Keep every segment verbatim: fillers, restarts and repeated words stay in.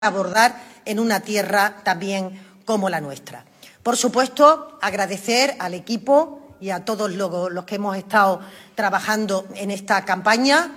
abordar en una tierra también como la nuestra. Por supuesto, agradecer al equipo y a todos los que hemos estado trabajando en esta campaña.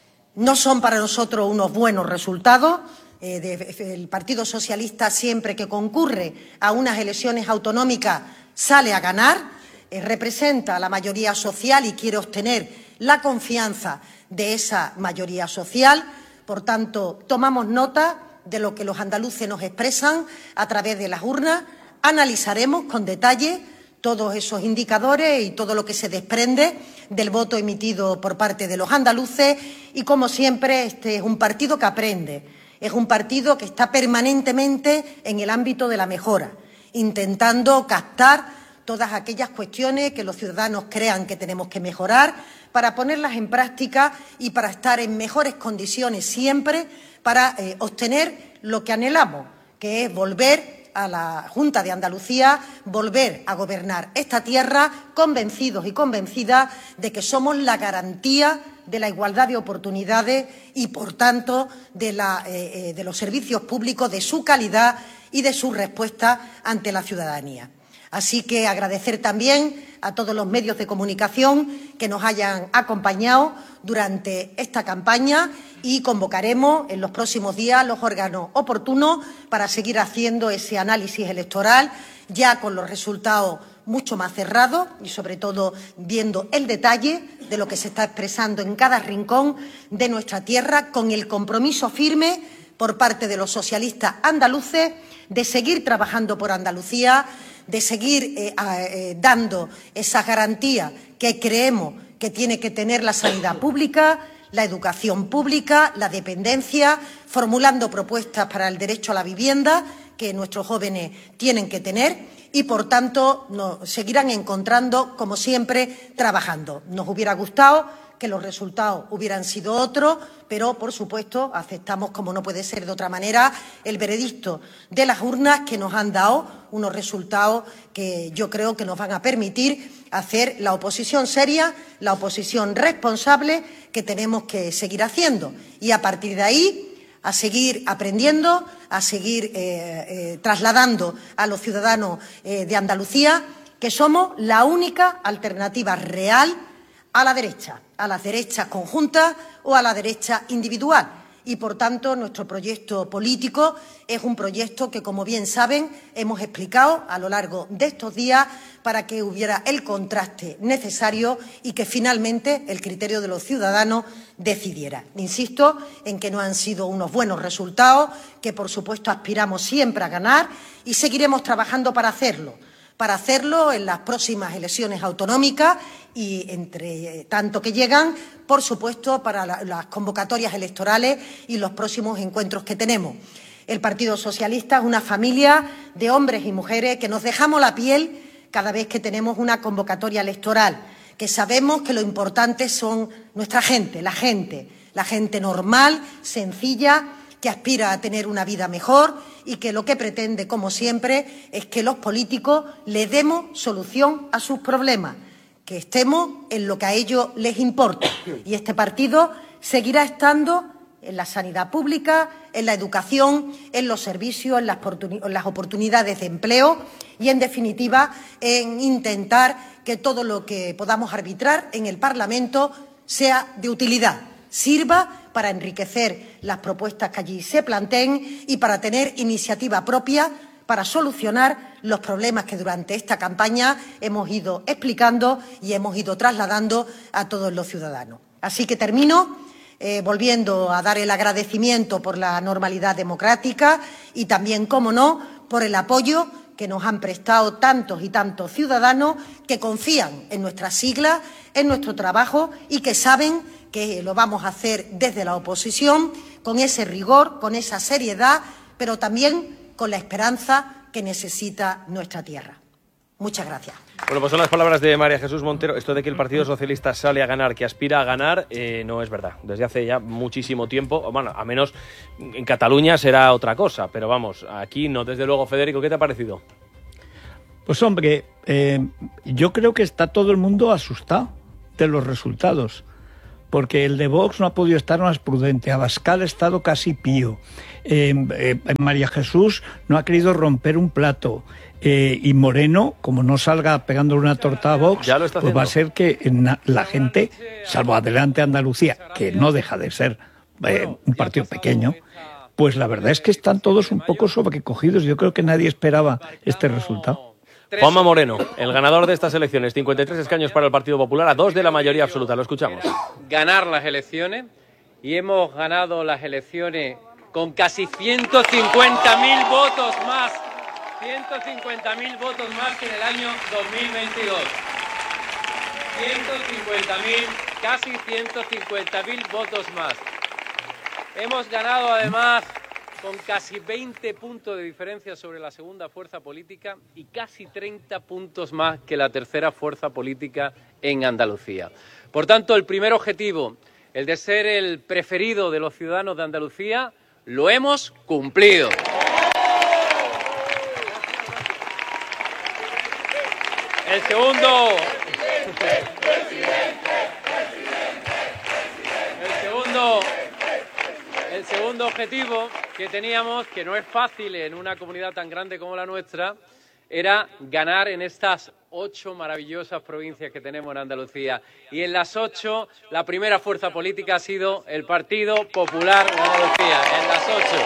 No son para nosotros unos buenos resultados. Eh, de, el Partido Socialista, siempre que concurre a unas elecciones autonómicas, sale a ganar, eh, representa a la mayoría social y quiere obtener la confianza de esa mayoría social. Por tanto, tomamos nota de lo que los andaluces nos expresan a través de las urnas. Analizaremos con detalle todos esos indicadores y todo lo que se desprende del voto emitido por parte de los andaluces y, como siempre, este es un partido que aprende, es un partido que está permanentemente en el ámbito de la mejora, intentando captar todas aquellas cuestiones que los ciudadanos crean que tenemos que mejorar para ponerlas en práctica y para estar en mejores condiciones siempre para eh, obtener lo que anhelamos, que es volver a la Junta de Andalucía, volver a gobernar esta tierra convencidos y convencidas de que somos la garantía de la igualdad de oportunidades y, por tanto, de, la, eh, de los servicios públicos, de su calidad y de su respuesta ante la ciudadanía. Así que agradecer también a todos los medios de comunicación que nos hayan acompañado durante esta campaña y convocaremos en los próximos días los órganos oportunos para seguir haciendo ese análisis electoral, ya con los resultados mucho más cerrados y, sobre todo, viendo el detalle de lo que se está expresando en cada rincón de nuestra tierra, con el compromiso firme por parte de los socialistas andaluces de seguir trabajando por Andalucía, de seguir eh, eh, dando esa garantía que creemos que tiene que tener la sanidad pública, la educación pública, la dependencia, formulando propuestas para el derecho a la vivienda que nuestros jóvenes tienen que tener y, por tanto, nos seguirán encontrando, como siempre, trabajando. Nos hubiera gustado que los resultados hubieran sido otros, pero, por supuesto, aceptamos, como no puede ser de otra manera, el veredicto de las urnas, que nos han dado unos resultados que yo creo que nos van a permitir hacer la oposición seria, la oposición responsable que tenemos que seguir haciendo. Y, a partir de ahí, a seguir aprendiendo, a seguir eh, eh, trasladando a los ciudadanos eh, de Andalucía que somos la única alternativa real a la derecha, a las derechas conjuntas o a la derecha individual. Y, por tanto, nuestro proyecto político es un proyecto que, como bien saben, hemos explicado a lo largo de estos días para que hubiera el contraste necesario y que, finalmente, el criterio de los ciudadanos decidiera. Insisto en que no han sido unos buenos resultados, que, por supuesto, aspiramos siempre a ganar y seguiremos trabajando para hacerlo. para hacerlo en las próximas elecciones autonómicas y, entre tanto que llegan, por supuesto, para la, las convocatorias electorales y los próximos encuentros que tenemos. El Partido Socialista es una familia de hombres y mujeres que nos dejamos la piel cada vez que tenemos una convocatoria electoral, que sabemos que lo importante son nuestra gente, la gente, la gente normal, sencilla, que aspira a tener una vida mejor y que lo que pretende, como siempre, es que los políticos le demos solución a sus problemas, que estemos en lo que a ellos les importa. Y este partido seguirá estando en la sanidad pública, en la educación, en los servicios, en las, en las oportunidades de empleo y, en definitiva, en intentar que todo lo que podamos arbitrar en el Parlamento sea de utilidad, sirva para enriquecer las propuestas que allí se planteen y para tener iniciativa propia para solucionar los problemas que durante esta campaña hemos ido explicando y hemos ido trasladando a todos los ciudadanos. Así que termino eh, volviendo a dar el agradecimiento por la normalidad democrática y también, cómo no, por el apoyo que nos han prestado tantos y tantos ciudadanos que confían en nuestras siglas, en nuestro trabajo y que saben que lo vamos a hacer desde la oposición, con ese rigor, con esa seriedad, pero también con la esperanza que necesita nuestra tierra. Muchas gracias. Bueno, pues son las palabras de María Jesús Montero. Esto de que el Partido Socialista sale a ganar, que aspira a ganar, eh, no es verdad. Desde hace ya muchísimo tiempo, bueno, a menos en Cataluña será otra cosa, pero vamos, aquí no. Desde luego, Federico, ¿qué te ha parecido? Pues hombre, eh, yo creo que está todo el mundo asustado de los resultados. porque el de Vox no ha podido estar más prudente, Abascal ha estado casi pío, eh, eh, María Jesús no ha querido romper un plato, eh, y Moreno, como no salga pegándole una torta a Vox, pues va a ser que la gente, salvo Adelante Andalucía, que no deja de ser eh, un partido pequeño, pues la verdad es que están todos un poco sobrecogidos. Yo creo que nadie esperaba este resultado. Juanma Moreno, el ganador de estas elecciones, cincuenta y tres escaños para el Partido Popular, a dos de la mayoría absoluta. Lo escuchamos. Ganar las elecciones, y hemos ganado las elecciones con casi ciento cincuenta mil votos más, ciento cincuenta mil votos más que en el año dos mil veintidós. ciento cincuenta mil, casi ciento cincuenta mil votos más. Hemos ganado además con casi veinte puntos de diferencia sobre la segunda fuerza política y casi treinta puntos más que la tercera fuerza política en Andalucía. Por tanto, el primer objetivo, el de ser el preferido de los ciudadanos de Andalucía, lo hemos cumplido. El segundo... El segundo... El segundo objetivo que teníamos, que no es fácil en una comunidad tan grande como la nuestra, era ganar en estas ocho maravillosas provincias que tenemos en Andalucía. Y en las ocho, la primera fuerza política ha sido el Partido Popular de Andalucía, en las ocho.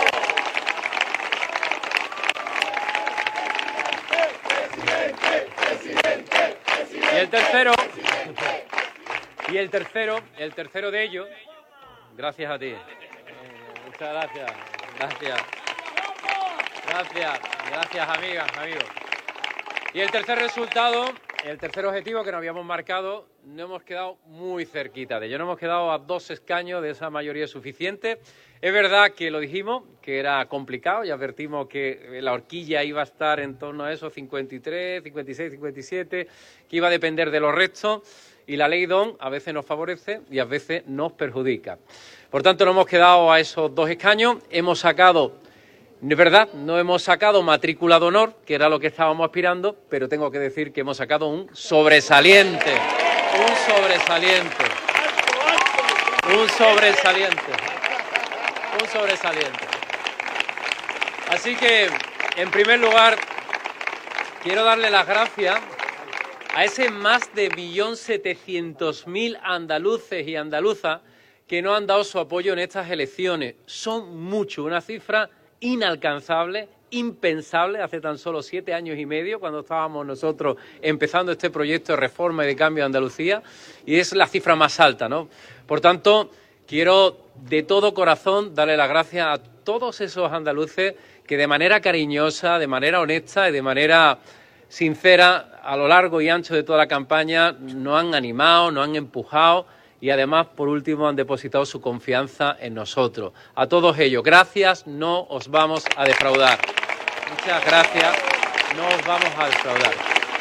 Y el tercero, y el tercero, el tercero de ellos, gracias a ti. Muchas gracias, gracias, gracias, gracias amigas, amigos. Y el tercer resultado, el tercer objetivo que nos habíamos marcado, no hemos quedado muy cerquita de ello, no hemos quedado a dos escaños de esa mayoría suficiente. Es verdad que lo dijimos, que era complicado, y advertimos que la horquilla iba a estar en torno a esos cincuenta y tres, cincuenta y seis, cincuenta y siete, que iba a depender de los restos, y la ley D O N a veces nos favorece y a veces nos perjudica. Por tanto, no hemos quedado a esos dos escaños, hemos sacado, de verdad, no hemos sacado matrícula de honor, que era lo que estábamos aspirando, pero tengo que decir que hemos sacado un sobresaliente, un sobresaliente, un sobresaliente, un sobresaliente. Así que, en primer lugar, quiero darle las gracias a ese más de un millón setecientos mil andaluces y andaluzas que no han dado su apoyo en estas elecciones. Son muchos, una cifra inalcanzable, impensable, hace tan solo siete años y medio, cuando estábamos nosotros empezando este proyecto de reforma y de cambio de Andalucía, y es la cifra más alta, ¿no? Por tanto, quiero de todo corazón darle las gracias a todos esos andaluces que de manera cariñosa, de manera honesta y de manera sincera, a lo largo y ancho de toda la campaña, nos han animado, nos han empujado, y además, por último, han depositado su confianza en nosotros. A todos ellos, gracias, no os vamos a defraudar. Muchas gracias, no os vamos a defraudar.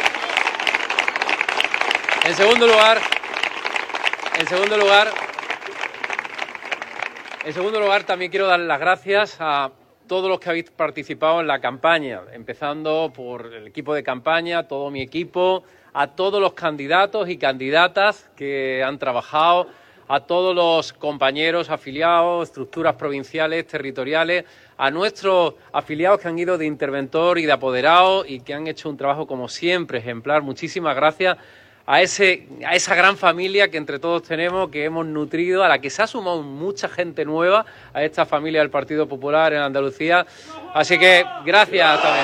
En segundo lugar, en segundo lugar, en segundo lugar, también quiero dar las gracias a todos los que habéis participado en la campaña, empezando por el equipo de campaña, todo mi equipo, a todos los candidatos y candidatas que han trabajado, a todos los compañeros afiliados, estructuras provinciales, territoriales, a nuestros afiliados que han ido de interventor y de apoderado y que han hecho un trabajo, como siempre, ejemplar. Muchísimas gracias a, ese, a esa gran familia que entre todos tenemos, que hemos nutrido, a la que se ha sumado mucha gente nueva a esta familia del Partido Popular en Andalucía. Así que gracias también.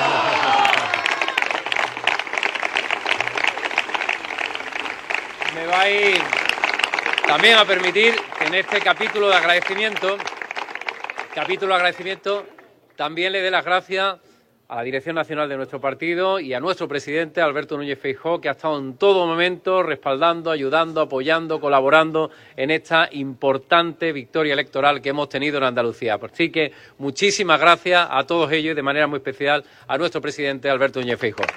Me vais también a permitir que en este capítulo de agradecimiento, capítulo de agradecimiento, también le dé las gracias a la Dirección Nacional de nuestro partido y a nuestro presidente, Alberto Núñez Feijóo, que ha estado en todo momento respaldando, ayudando, apoyando, colaborando en esta importante victoria electoral que hemos tenido en Andalucía. Así que muchísimas gracias a todos ellos y de manera muy especial a nuestro presidente, Alberto Núñez Feijóo.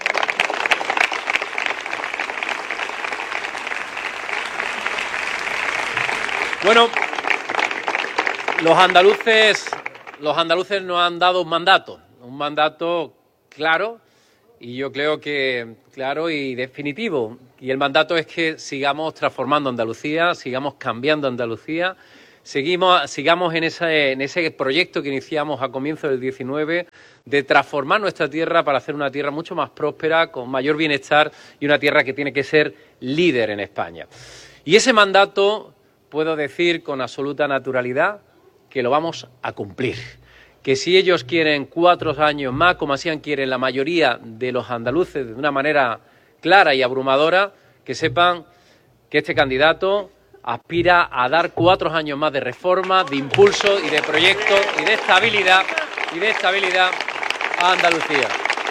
Bueno, los andaluces, los andaluces nos han dado un mandato, un mandato claro y yo creo que claro y definitivo. Y el mandato es que sigamos transformando Andalucía, sigamos cambiando Andalucía, seguimos, sigamos en ese, en ese proyecto que iniciamos a comienzos del diecinueve de transformar nuestra tierra para hacer una tierra mucho más próspera, con mayor bienestar y una tierra que tiene que ser líder en España. Y ese mandato puedo decir con absoluta naturalidad que lo vamos a cumplir. Que si ellos quieren cuatro años más, como así quieren la mayoría de los andaluces, de una manera clara y abrumadora, que sepan que este candidato aspira a dar cuatro años más de reforma, de impulso y de proyecto y de estabilidad y de estabilidad a Andalucía.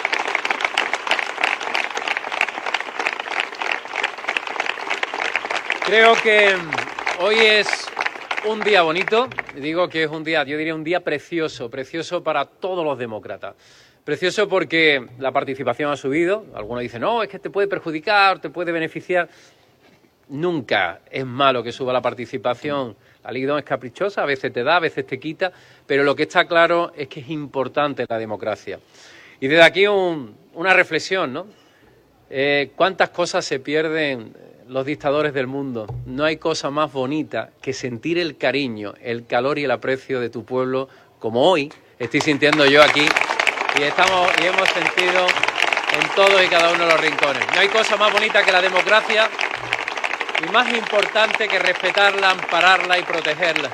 Creo que hoy es un día bonito, digo que es un día, yo diría un día precioso, precioso para todos los demócratas. Precioso porque la participación ha subido, algunos dicen, no, es que te puede perjudicar, te puede beneficiar. Nunca es malo que suba la participación. La Ligue dos es caprichosa, a veces te da, a veces te quita, pero lo que está claro es que es importante la democracia. Y desde aquí un, una reflexión, ¿no? Eh, ¿Cuántas cosas se pierden los dictadores del mundo? No hay cosa más bonita que sentir el cariño, el calor y el aprecio de tu pueblo, como hoy estoy sintiendo yo aquí y, estamos, y hemos sentido en todos y cada uno de los rincones. No hay cosa más bonita que la democracia y más importante que respetarla, ampararla y protegerla.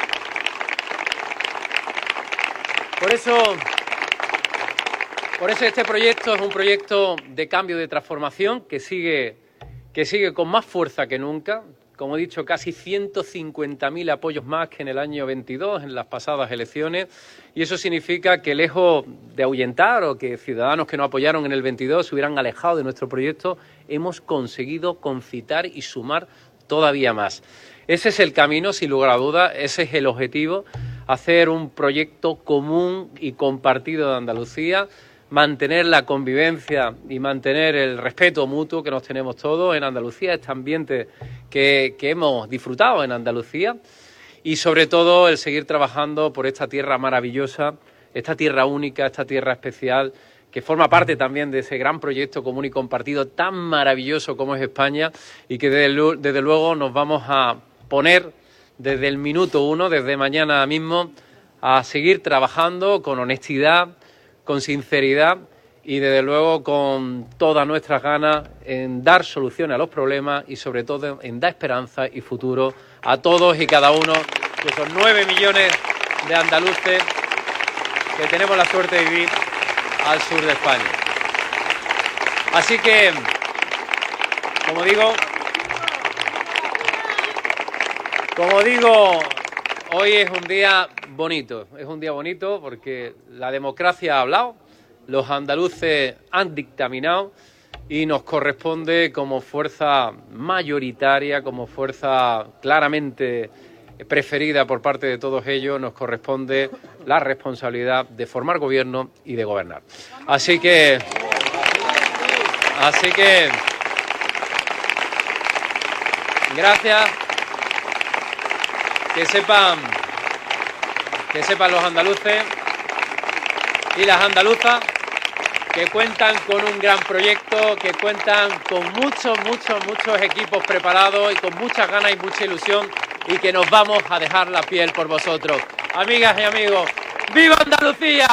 Por eso, por eso este proyecto es un proyecto de cambio, de transformación que sigue, que sigue con más fuerza que nunca. Como he dicho, casi ciento cincuenta mil apoyos más que en el año veintidós, en las pasadas elecciones, y eso significa que lejos de ahuyentar o que ciudadanos que nos apoyaron en el veintidós se hubieran alejado de nuestro proyecto, hemos conseguido concitar y sumar todavía más. Ese es el camino, sin lugar a dudas, ese es el objetivo, hacer un proyecto común y compartido de Andalucía, mantener la convivencia y mantener el respeto mutuo que nos tenemos todos en Andalucía, este ambiente que, que hemos disfrutado en Andalucía y sobre todo el seguir trabajando por esta tierra maravillosa, esta tierra única, esta tierra especial que forma parte también de ese gran proyecto común y compartido tan maravilloso como es España y que desde, desde luego nos vamos a poner desde el minuto uno, desde mañana mismo, a seguir trabajando con honestidad, con sinceridad y desde luego con todas nuestras ganas en dar soluciones a los problemas y sobre todo en dar esperanza y futuro a todos y cada uno de esos nueve millones de andaluces que tenemos la suerte de vivir al sur de España. Así que, como digo, como digo, hoy es un día bonito, es un día bonito porque la democracia ha hablado, los andaluces han dictaminado y nos corresponde como fuerza mayoritaria, como fuerza claramente preferida por parte de todos ellos, nos corresponde la responsabilidad de formar gobierno y de gobernar. Así que, así que, gracias, que sepan, que sepan los andaluces y las andaluzas que cuentan con un gran proyecto, que cuentan con muchos, muchos, muchos equipos preparados y con muchas ganas y mucha ilusión y que nos vamos a dejar la piel por vosotros. Amigas y amigos, ¡viva Andalucía!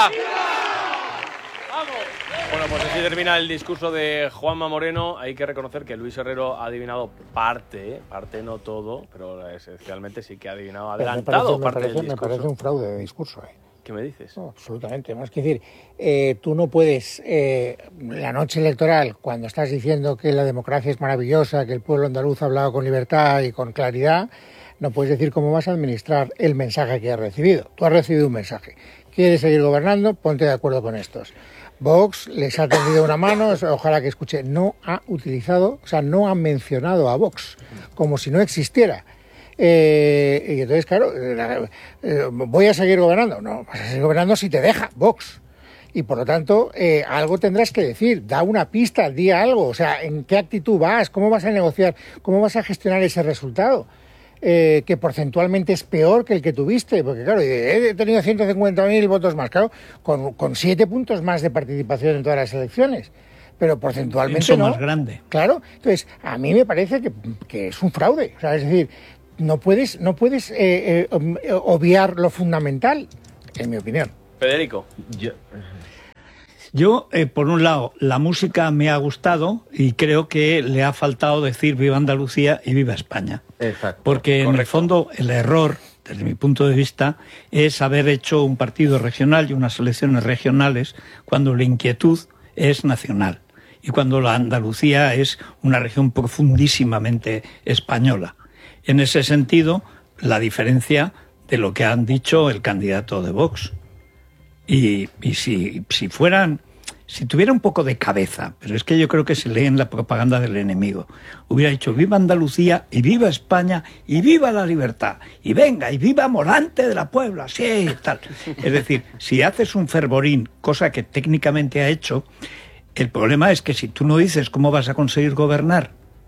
Bueno, pues así termina el discurso de Juanma Moreno. Hay que reconocer que Luis Herrero ha adivinado parte, parte no todo, pero esencialmente sí que ha adivinado adelantado me parece, parte me parece, del discurso. Me parece un fraude de discurso. ¿eh? ¿Qué me dices? No, absolutamente. Más que decir, eh, tú no puedes, eh, la noche electoral, cuando estás diciendo que la democracia es maravillosa, que el pueblo andaluz ha hablado con libertad y con claridad, no puedes decir cómo vas a administrar el mensaje que has recibido. Tú has recibido un mensaje. ¿Quieres seguir gobernando? Ponte de acuerdo con estos. Vox les ha tendido una mano, ojalá que escuche, no ha utilizado, o sea, no ha mencionado a Vox, como si no existiera. Eh, y entonces, claro, eh, eh, ¿voy a seguir gobernando? No, vas a seguir gobernando si te deja Vox. Y por lo tanto, eh, algo tendrás que decir, da una pista, di algo, o sea, ¿en qué actitud vas? ¿Cómo vas a negociar? ¿Cómo vas a gestionar ese resultado? Eh, que porcentualmente es peor que el que tuviste, porque claro, he tenido ciento cincuenta mil votos más, claro, con, con siete puntos más de participación en todas las elecciones. pero porcentualmente Mucho no. más grande. Claro, entonces a mí me parece que, que es un fraude, o sea, es decir, no puedes, no puedes eh, eh, obviar lo fundamental, en mi opinión. Federico. Yo, yo eh, por un lado, la música me ha gustado y creo que le ha faltado decir viva Andalucía y viva España. Exacto. Porque en Correcto. el fondo el error, desde mi punto de vista, es haber hecho un partido regional y unas elecciones regionales cuando la inquietud es nacional y cuando la Andalucía es una región profundísimamente española. En ese sentido, la diferencia de lo que han dicho el candidato de Vox. Y, y si, si fueran, si tuviera un poco de cabeza, pero es que yo creo que se leen la propaganda del enemigo, hubiera dicho viva Andalucía y viva España y viva la libertad y venga y viva Morante de la Puebla, sí, tal. Es decir, si haces un fervorín, cosa que técnicamente ha hecho, el problema es que si tú no dices cómo vas a conseguir gobernar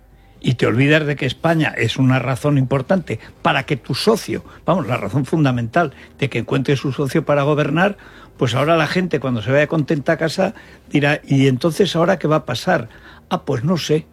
y te olvidas de que España es una razón importante para que tu socio, vamos, la razón fundamental de que encuentre su socio para gobernar, pues ahora la gente cuando se vaya contenta a casa dirá, ¿y entonces ahora qué va a pasar? Ah, pues no sé,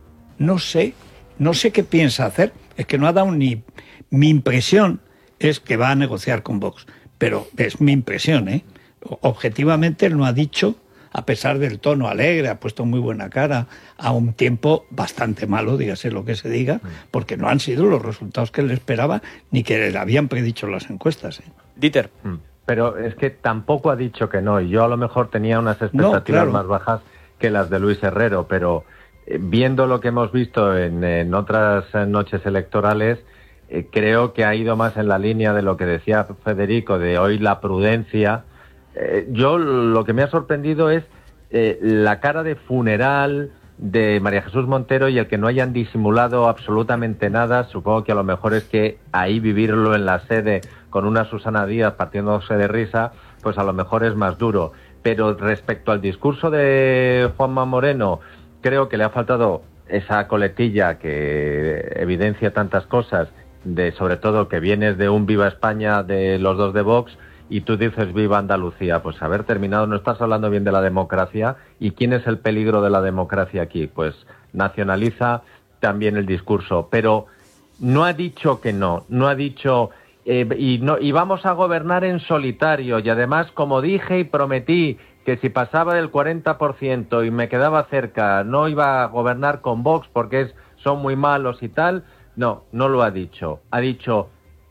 no sé, no sé qué piensa hacer. Es que no ha dado ni... Mi impresión es que va a negociar con Vox, pero es mi impresión, ¿eh? Objetivamente él no ha dicho, a pesar del tono alegre, ha puesto muy buena cara a un tiempo bastante malo, dígase lo que se diga, porque no han sido los resultados que él esperaba ni que le habían predicho las encuestas. ¿eh? Dieter. Pero es que tampoco ha dicho que no, y yo a lo mejor tenía unas expectativas No, claro. más bajas que las de Luis Herrero, pero eh, viendo lo que hemos visto en, en otras noches electorales, eh, creo que ha ido más en la línea de lo que decía Federico, de hoy la prudencia. Eh, yo lo que me ha sorprendido es eh, la cara de funeral de María Jesús Montero y el que no hayan disimulado absolutamente nada. Supongo que a lo mejor es que ahí vivirlo en la sede con una Susana Díaz partiéndose de risa, pues a lo mejor es más duro. Pero respecto al discurso de Juanma Moreno, creo que le ha faltado esa coletilla que evidencia tantas cosas, de sobre todo que vienes de un Viva España de los dos de Vox, y tú dices viva Andalucía, pues haber terminado, no estás hablando bien de la democracia. ¿Y quién es el peligro de la democracia aquí? Pues nacionaliza también el discurso, pero no ha dicho que no, no ha dicho eh, y no y vamos a gobernar en solitario, y además, como dije y prometí que si pasaba del cuarenta por ciento y me quedaba cerca, no iba a gobernar con Vox porque es, son muy malos y tal. No, no lo ha dicho. Ha dicho,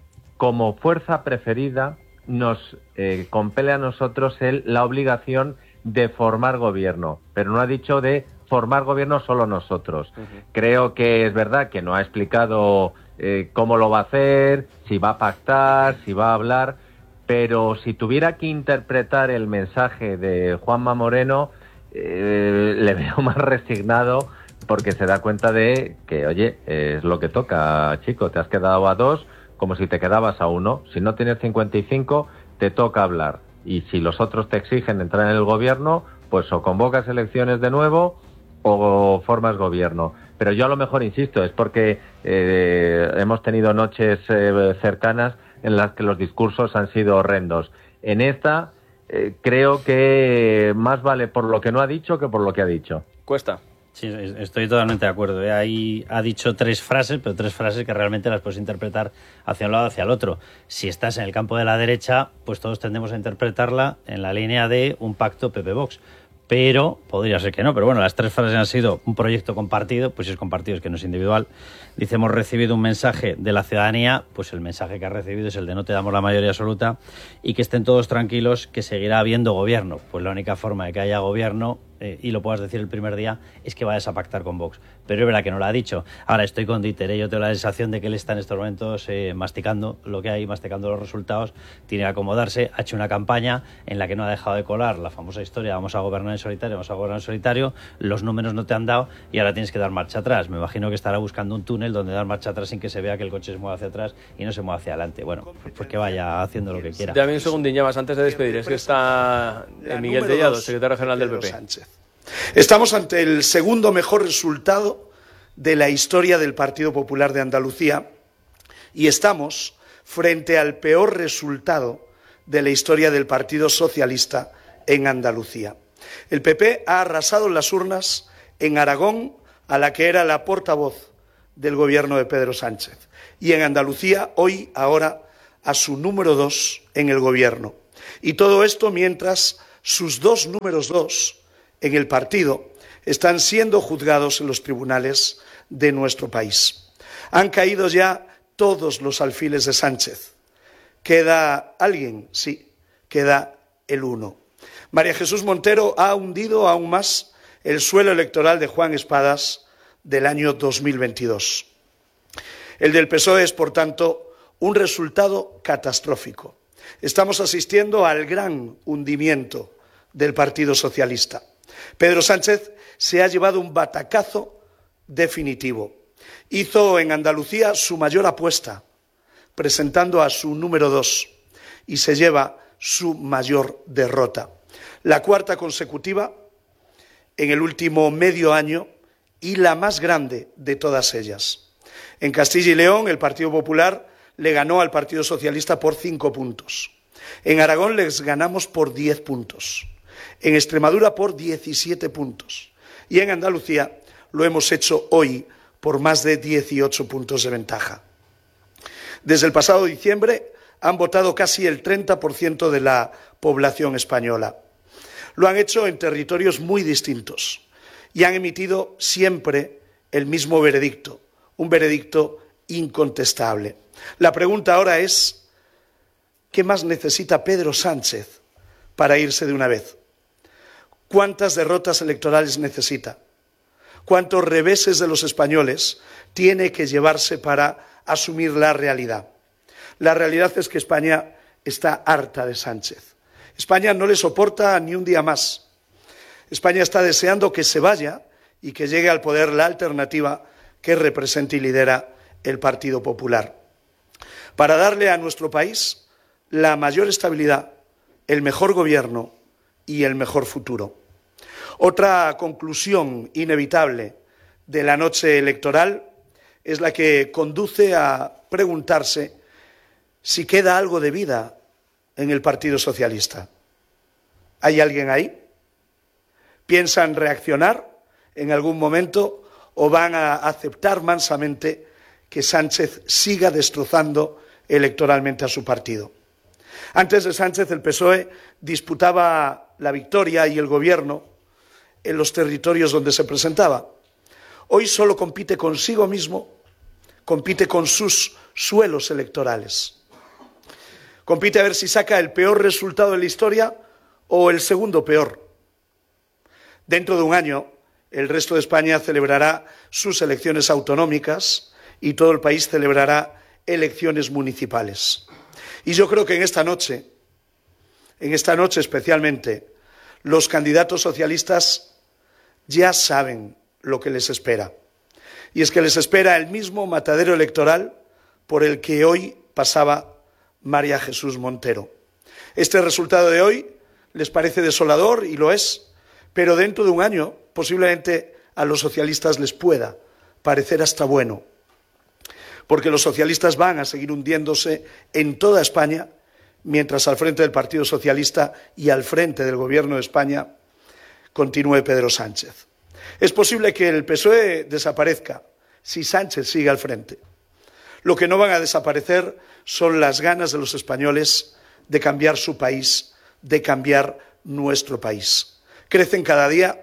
como fuerza preferida, nos eh, compele a nosotros el, la obligación de formar gobierno, pero no ha dicho de formar gobierno solo nosotros. Uh-huh. Creo que es verdad que no ha explicado eh, cómo lo va a hacer, si va a pactar, si va a hablar, pero si tuviera que interpretar el mensaje de Juanma Moreno, eh, le veo más resignado, porque se da cuenta de que, oye, es lo que toca, chico, te has quedado a dos, como si te quedabas a uno. Si no tienes cincuenta y cinco, te toca hablar. Y si los otros te exigen entrar en el gobierno, pues o convocas elecciones de nuevo o formas gobierno. Pero yo a lo mejor insisto, es porque eh, hemos tenido noches eh, cercanas en las que los discursos han sido horrendos. En esta eh, creo que más vale por lo que no ha dicho que por lo que ha dicho. Cuesta. Sí, estoy totalmente de acuerdo. ¿eh? Ahí ha dicho tres frases, pero tres frases que realmente las puedes interpretar hacia un lado o hacia el otro. Si estás en el campo de la derecha, pues todos tendemos a interpretarla en la línea de un pacto P P-Vox. Pero podría ser que no. Pero bueno, las tres frases han sido un proyecto compartido, pues si es compartido es que no es individual. Dice, hemos recibido un mensaje de la ciudadanía, pues el mensaje que ha recibido es el de no te damos la mayoría absoluta y que estén todos tranquilos, que seguirá habiendo gobierno. Pues la única forma de que haya gobierno, eh, y lo puedas decir el primer día, es que vayas a pactar con Vox. Pero es verdad que no lo ha dicho. Ahora estoy con Dieter, ¿eh? Yo tengo la sensación de que él está en estos momentos eh, masticando lo que hay, masticando los resultados, tiene que acomodarse, ha hecho una campaña en la que no ha dejado de colar la famosa historia, vamos a gobernar en solitario, vamos a gobernar en solitario, los números no te han dado y ahora tienes que dar marcha atrás. Me imagino que estará buscando un túnel donde dar marcha atrás sin que se vea que el coche se mueva hacia atrás y no se mueva hacia adelante. Bueno, pues que vaya haciendo lo que quiera. Dame un segundín ya más antes de despedir. Es que está Miguel Tellado, secretario general del P P. Sánchez. Estamos ante el segundo mejor resultado de la historia del Partido Popular de Andalucía y estamos frente al peor resultado de la historia del Partido Socialista en Andalucía. El P P ha arrasado en las urnas en Aragón, a la que era la portavoz del gobierno de Pedro Sánchez, y en Andalucía, hoy, ahora, a su número dos en el gobierno. Y todo esto mientras sus dos números dos en el partido están siendo juzgados en los tribunales de nuestro país. Han caído ya todos los alfiles de Sánchez. ¿Queda alguien? Sí, queda el uno. María Jesús Montero ha hundido aún más el suelo electoral de Juan Espadas del año dos mil veintidós. El del P S O E es, por tanto, un resultado catastrófico. Estamos asistiendo al gran hundimiento del Partido Socialista. Pedro Sánchez se ha llevado un batacazo definitivo. Hizo en Andalucía su mayor apuesta, presentando a su número dos, y se lleva su mayor derrota. La cuarta consecutiva en el último medio año y la más grande de todas ellas. En Castilla y León, el Partido Popular le ganó al Partido Socialista por cinco puntos. En Aragón les ganamos por diez puntos. En Extremadura por diecisiete puntos. Y en Andalucía lo hemos hecho hoy por más de dieciocho puntos de ventaja. Desde el pasado diciembre han votado casi el treinta por ciento de la población española. Lo han hecho en territorios muy distintos y han emitido siempre el mismo veredicto, un veredicto incontestable. La pregunta ahora es, ¿qué más necesita Pedro Sánchez para irse de una vez? ¿Cuántas derrotas electorales necesita? ¿Cuántos reveses de los españoles tiene que llevarse para asumir la realidad? La realidad es que España está harta de Sánchez. España no le soporta ni un día más. España está deseando que se vaya y que llegue al poder la alternativa que representa y lidera el Partido Popular. Para darle a nuestro país la mayor estabilidad, el mejor gobierno y el mejor futuro. Otra conclusión inevitable de la noche electoral es la que conduce a preguntarse si queda algo de vida en el Partido Socialista. ¿Hay alguien ahí? ¿Piensan reaccionar en algún momento o van a aceptar mansamente que Sánchez siga destrozando electoralmente a su partido? Antes de Sánchez, el P S O E disputaba la victoria y el gobierno en los territorios donde se presentaba. Hoy solo compite consigo mismo, compite con sus suelos electorales. Compite a ver si saca el peor resultado de la historia o el segundo peor. Dentro de un año, el resto de España celebrará sus elecciones autonómicas y todo el país celebrará elecciones municipales. Y yo creo que en esta noche, en esta noche especialmente, los candidatos socialistas ya saben lo que les espera. Y es que les espera el mismo matadero electoral por el que hoy pasaba María Jesús Montero. Este resultado de hoy les parece desolador, y lo es, pero dentro de un año posiblemente a los socialistas les pueda parecer hasta bueno, porque los socialistas van a seguir hundiéndose en toda España, mientras al frente del Partido Socialista y al frente del Gobierno de España continúe Pedro Sánchez. Es posible que el P S O E desaparezca si Sánchez sigue al frente. Lo que no van a desaparecer son las ganas de los españoles de cambiar su país, de cambiar nuestro país. Crecen cada día,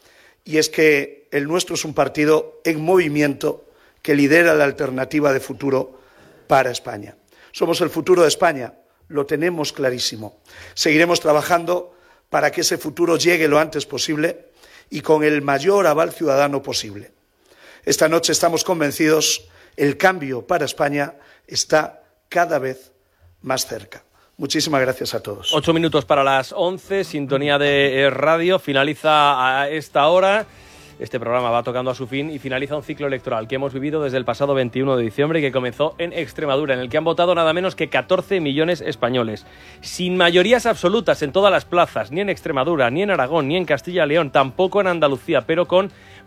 y es que el nuestro es un partido en movimiento que lidera la alternativa de futuro para España. Somos el futuro de España, lo tenemos clarísimo. Seguiremos trabajando para que ese futuro llegue lo antes posible y con el mayor aval ciudadano posible. Esta noche estamos convencidos, el cambio para España está cada vez más cerca. Muchísimas gracias a todos. Ocho minutos para las once, sintonía de radio, finaliza a esta hora. Este programa va tocando a su fin y finaliza un ciclo electoral que hemos vivido desde el pasado veintiuno de diciembre y que comenzó en Extremadura, en el que han votado nada menos que catorce millones españoles. Sin mayorías absolutas en todas las plazas, ni en Extremadura, ni en Aragón, ni en Castilla y León, tampoco en Andalucía, pero con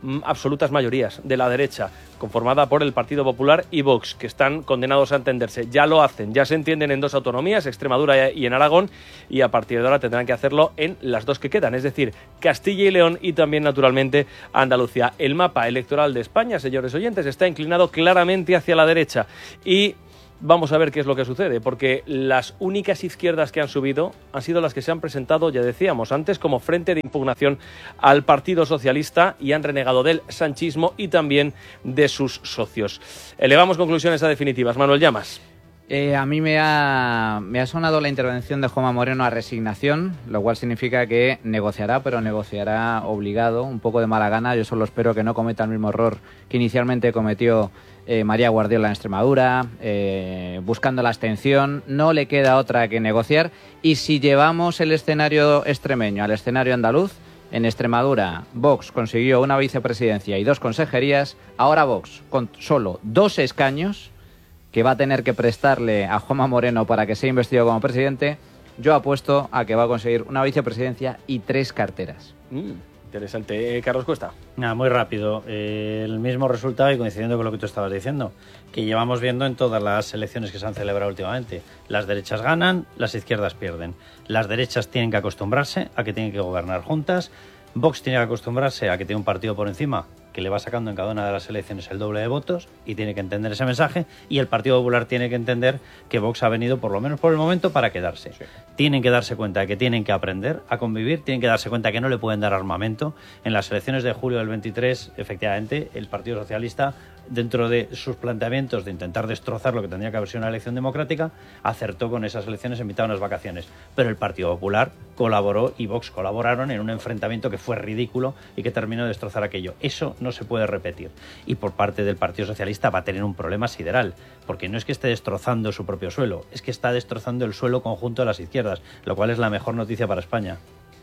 mm, absolutas mayorías de la derecha, conformada por el Partido Popular y Vox, que están condenados a entenderse. Ya lo hacen, ya se entienden en dos autonomías, Extremadura y en Aragón, y a partir de ahora tendrán que hacerlo en las dos que quedan, es decir, Castilla y León y también, naturalmente, Andalucía. El mapa electoral de España, señores oyentes, está inclinado claramente hacia la derecha y vamos a ver qué es lo que sucede, porque las únicas izquierdas que han subido han sido las que se han presentado, ya decíamos antes, como frente de impugnación al Partido Socialista y han renegado del sanchismo y también de sus socios. Elevamos conclusiones a definitivas. Manuel Llamas. Eh, a mí me ha, me ha sonado la intervención de Juanma Moreno a resignación, lo cual significa que negociará, pero negociará obligado, un poco de mala gana. Yo solo espero que no cometa el mismo error que inicialmente cometió eh, María Guardiola en Extremadura, eh, buscando la abstención. No le queda otra que negociar. Y si llevamos el escenario extremeño al escenario andaluz, en Extremadura Vox consiguió una vicepresidencia y dos consejerías. Ahora Vox, con solo dos escaños, que va a tener que prestarle a Juanma Moreno para que sea investido como presidente, yo apuesto a que va a conseguir una vicepresidencia y tres carteras. Mm, interesante. Eh, Carlos Cuesta. Nada, muy rápido. Eh, el mismo resultado, y coincidiendo con lo que tú estabas diciendo, que llevamos viendo en todas las elecciones que se han celebrado últimamente. Las derechas ganan, las izquierdas pierden. Las derechas tienen que acostumbrarse a que tienen que gobernar juntas. Vox tiene que acostumbrarse a que tiene un partido por encima que le va sacando en cada una de las elecciones el doble de votos y tiene que entender ese mensaje, y el Partido Popular tiene que entender que Vox ha venido, por lo menos por el momento, para quedarse. Sí. Tienen que darse cuenta de que tienen que aprender a convivir, tienen que darse cuenta de que no le pueden dar armamento. En las elecciones de julio del veintitrés, efectivamente, el Partido Socialista, dentro de sus planteamientos de intentar destrozar lo que tendría que haber sido una elección democrática, acertó con esas elecciones en mitad de unas vacaciones. Pero el Partido Popular colaboró y Vox colaboraron en un enfrentamiento que fue ridículo y que terminó de destrozar aquello. Eso no se puede repetir. Y por parte del Partido Socialista va a tener un problema sideral, porque no es que esté destrozando su propio suelo, es que está destrozando el suelo conjunto de las izquierdas, lo cual es la mejor noticia para España.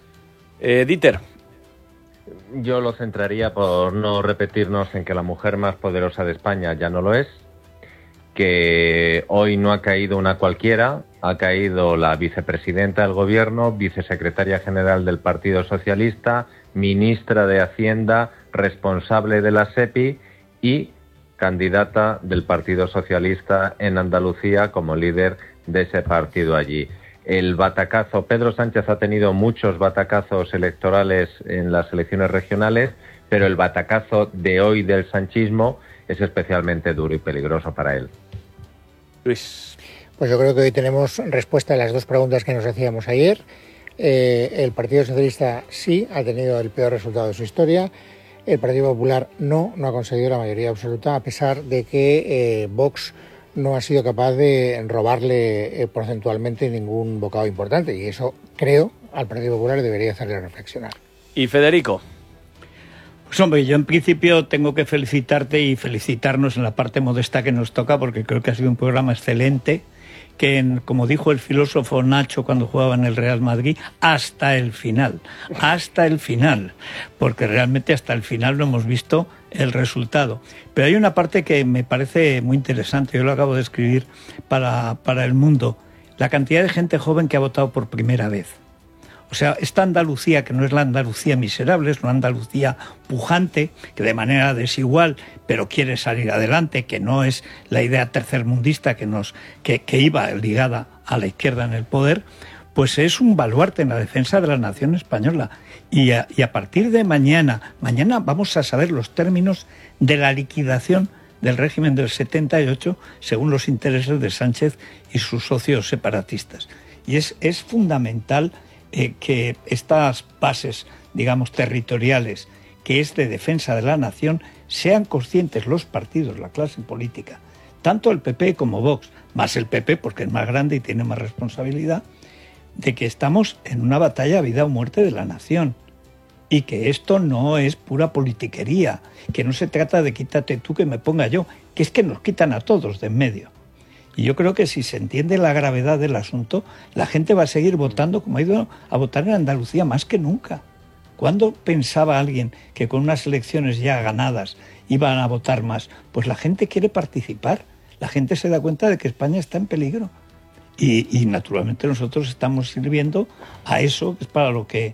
Eh, Dieter. Yo lo centraría, por no repetirnos, en que la mujer más poderosa de España ya no lo es, que hoy no ha caído una cualquiera, ha caído la vicepresidenta del Gobierno, vicesecretaria general del Partido Socialista, ministra de Hacienda, responsable de la SEPI y candidata del Partido Socialista en Andalucía como líder de ese partido allí. El batacazo, Pedro Sánchez ha tenido muchos batacazos electorales en las elecciones regionales, pero el batacazo de hoy del sanchismo es especialmente duro y peligroso para él. Luis. Pues yo creo que hoy tenemos respuesta a las dos preguntas que nos hacíamos ayer. Eh, el Partido Socialista sí ha tenido el peor resultado de su historia. El Partido Popular no, no ha conseguido la mayoría absoluta, a pesar de que eh, Vox no ha sido capaz de robarle eh, porcentualmente ningún bocado importante, y eso, creo, al Partido Popular debería hacerle reflexionar. ¿Y Federico? Pues hombre, yo en principio tengo que felicitarte y felicitarnos en la parte modesta que nos toca, porque creo que ha sido un programa excelente, que, en, como dijo el filósofo Nacho cuando jugaba en el Real Madrid, hasta el final, hasta el final, porque realmente hasta el final no hemos visto el resultado. Pero hay una parte que me parece muy interesante, yo lo acabo de escribir para, para El Mundo, la cantidad de gente joven que ha votado por primera vez. O sea, esta Andalucía, que no es la Andalucía miserable, es una Andalucía pujante, que de manera desigual, pero quiere salir adelante, que no es la idea tercermundista que, nos, que, que iba ligada a la izquierda en el poder, pues es un baluarte en la defensa de la nación española. Y a, y a partir de mañana, mañana vamos a saber los términos de la liquidación del régimen del setenta y ocho, según los intereses de Sánchez y sus socios separatistas. Y es, es fundamental Eh, que estas bases, digamos, territoriales, que es de defensa de la nación, sean conscientes los partidos, la clase política, tanto el P P como Vox, más el P P porque es más grande y tiene más responsabilidad, de que estamos en una batalla a vida o muerte de la nación y que esto no es pura politiquería, que no se trata de quítate tú que me ponga yo, que es que nos quitan a todos de en medio. Y yo creo que si se entiende la gravedad del asunto, la gente va a seguir votando como ha ido a votar en Andalucía más que nunca. ¿Cuándo pensaba alguien que con unas elecciones ya ganadas iban a votar más? Pues la gente quiere participar, la gente se da cuenta de que España está en peligro. Y, y naturalmente nosotros estamos sirviendo a eso, que es para lo que,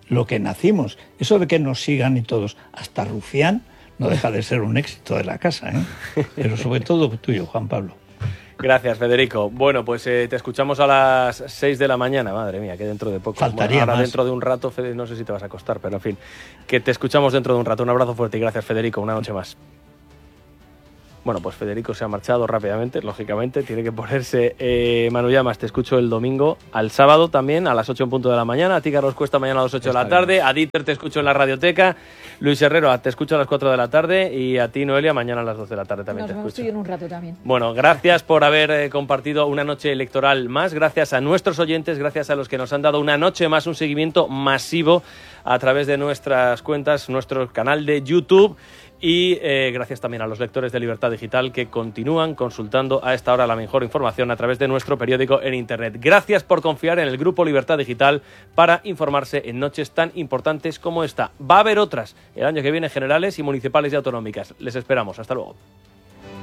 lo que nacimos. Eso de que nos sigan y todos, hasta Rufián, no deja de ser un éxito de la casa, ¿eh? Pero sobre todo tuyo, Juan Pablo. Gracias, Federico. Bueno, pues eh, te escuchamos a las seis de la mañana. Madre mía, que dentro de poco. Faltaría bueno, ahora más. dentro de un rato, Fede, no sé si te vas a acostar, pero en fin, que te escuchamos dentro de un rato. Un abrazo fuerte y gracias, Federico. Una noche más. Bueno, pues Federico se ha marchado rápidamente, lógicamente, tiene que ponerse. Eh, Manu Llamas, te escucho el domingo, al sábado también, a las ocho en punto de la mañana. A ti, Carlos Cuesta, mañana a las ocho de la tarde. A Dieter te escucho en la radioteca. Luis Herrero, te escucho a las cuatro de la tarde. Y a ti, Noelia, mañana a las doce de la tarde también Nos te vemos escucho. tú y en un rato también. Bueno, gracias por haber eh, compartido una noche electoral más. Gracias a nuestros oyentes, gracias a los que nos han dado una noche más, un seguimiento masivo a través de nuestras cuentas, nuestro canal de YouTube. Y eh, gracias también a los lectores de Libertad Digital que continúan consultando a esta hora la mejor información a través de nuestro periódico en Internet. Gracias por confiar en el Grupo Libertad Digital para informarse en noches tan importantes como esta. Va a haber otras el año que viene, generales y municipales y autonómicas. Les esperamos. Hasta luego.